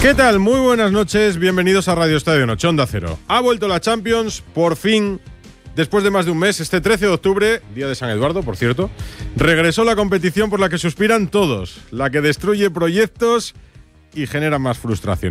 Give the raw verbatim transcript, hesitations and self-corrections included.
¿Qué tal? Muy buenas noches, bienvenidos a Radio Estadio Noche, Onda Cero. Ha vuelto la Champions, por fin, después de más de un mes, este trece de octubre, día de San Eduardo, por cierto, regresó la competición por la que suspiran todos, la que destruye proyectos y genera más frustración.